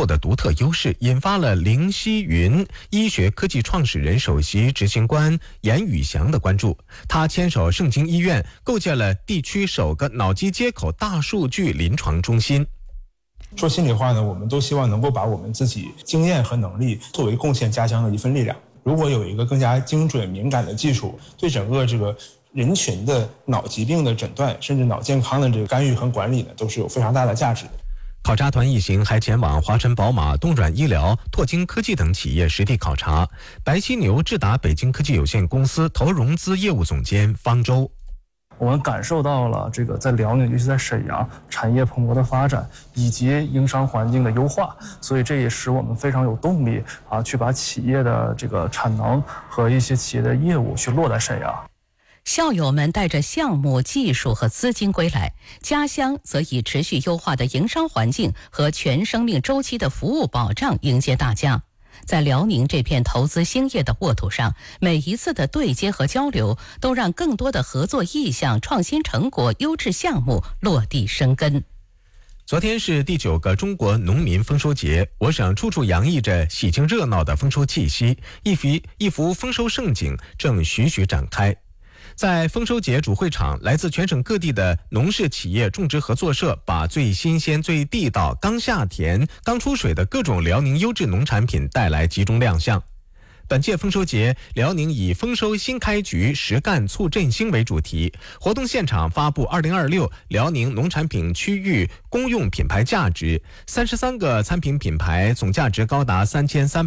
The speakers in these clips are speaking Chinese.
后的独特优势，引发了灵溪云医学科技创始人首席执行官严宇翔的关注。他牵手盛京医院，构建了地区首个脑机接口大数据临床中心。 说心里话呢，我们都希望能够把我们自己经验和能力作为贡献家乡的一份力量。如果有一个更加精准敏感的技术，对整个这个人群的脑疾病的诊断，甚至脑健康的这个干预和管理呢，都是有非常大的价值的。 考察团一行还前往华晨宝马、东软医疗、拓晶科技等企业实地考察。白犀牛智达北京科技有限公司投融资业务总监方舟。 我们感受到了这个在辽宁，尤其在沈阳，产业蓬勃的发展以及营商环境的优化，所以这也使我们非常有动力去把企业的这个产能和一些企业的业务去落在沈阳。 校友们带着项目、技术和资金归来，家乡则以持续优化的营商环境和全生命周期的服务保障迎接大家。在辽宁这片投资兴业的沃土上，每一次的对接和交流，都让更多的合作意向、创新成果、优质项目落地生根。 昨天是第9个中国农民丰收节，我省处处洋溢着喜庆热闹的丰收气息，一幅丰收盛景正徐徐展开。在丰收节主会场，来自全省各地的农事企业种植合作社把最新鲜、最地道、刚下田、刚出水的各种辽宁优质农产品带来集中亮相。本届丰收节，辽宁以丰收新开局，实干促振兴为主题，活动现场发布2026辽宁农产品区域公用品牌价值，33个餐品品牌总价值高达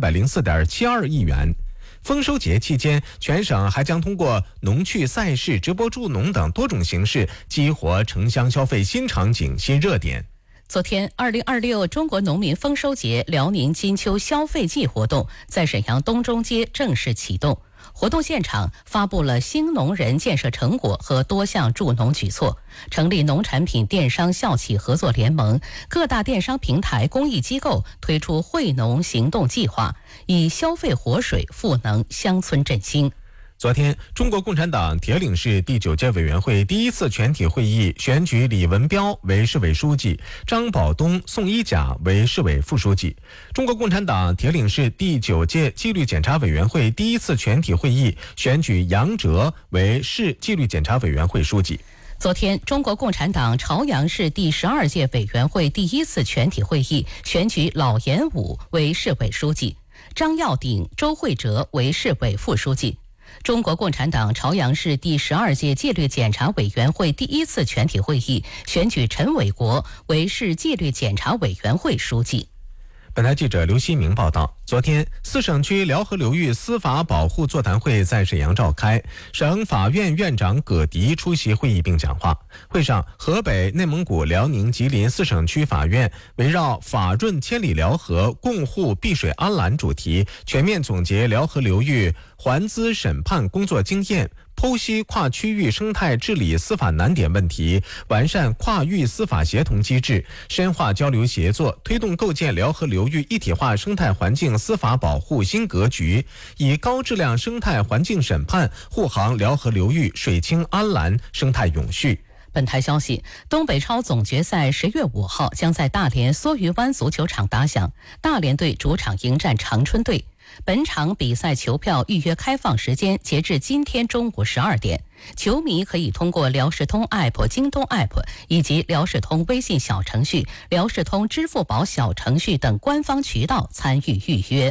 3304.72亿元。丰收节期间，全省还将通过农趣赛事、直播助农等多种形式，激活城乡消费新场景、新热点。 昨天，2026中国农民丰收节辽宁金秋消费季活动在沈阳东中街正式启动。活动现场发布了新农人建设成果和多项助农举措，成立农产品电商校企合作联盟，各大电商平台、公益机构推出惠农行动计划，以消费活水赋能乡村振兴。 昨天，中国共产党铁岭市第9届委员会第1次全体会议选举李文彪为市委书记，张保东、宋一甲为市委副书记。中国共产党铁岭市第9届纪律检查委员会第1次全体会议选举杨哲为市纪律检查委员会书记。 昨天，中国共产党朝阳市第12届委员会第1次全体会议选举老严武为市委书记，张耀鼎、周慧哲为市委副书记。中国共产党朝阳市第12届纪律检查委员会第1次全体会议选举陈伟国为市纪律检查委员会书记。 本台记者刘希明报道，昨天4省区辽河流域司法保护座谈会在沈阳召开，省法院院长葛迪出席会议并讲话。会上，河北、内蒙古、辽宁、吉林4省区法院围绕法润千里辽河，共护碧水安澜主题，全面总结辽河流域环资审判工作经验，剖析跨区域生态治理司法难点问题，完善跨域司法协同机制，深化交流协作，推动构建辽河流域一体化生态环境司法保护新格局，以高质量生态环境审判护航辽河流域水清安澜、生态永续。 本台消息，东北超总决赛10月5号将在大连梭鱼湾足球场打响，大连队主场迎战长春队。本场比赛球票预约开放时间截至今天中午12点，球迷可以通过辽视通 App、京东 App 以及辽视通微信小程序、辽视通支付宝小程序等官方渠道参与预约。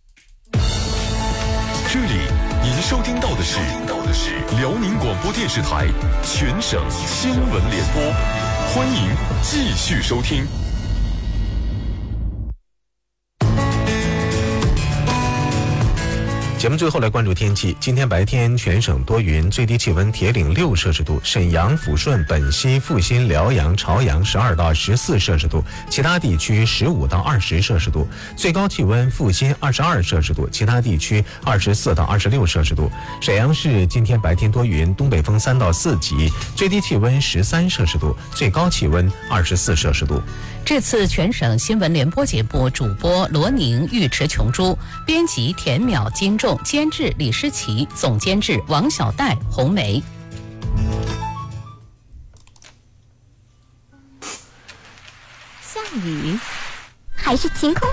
这里您收听到的是辽宁广播电视台全省新闻联播，欢迎继续收听。 节目最后来关注天气。今天白天全省多云，最低气温铁岭6摄氏度，沈阳、抚顺、本溪、阜新、辽阳、朝阳12到14摄氏度，其他地区15到20摄氏度。最高气温阜新22摄氏度，其他地区24到26摄氏度。沈阳市今天白天多云，东北风3到4级，最低气温13摄氏度，最高气温24摄氏度。 这次全省新闻联播节目主播罗宁、尉迟琼珠，编辑田淼、金仲，监制李诗琪，总监制王小戴、红梅。 下雨还是晴空？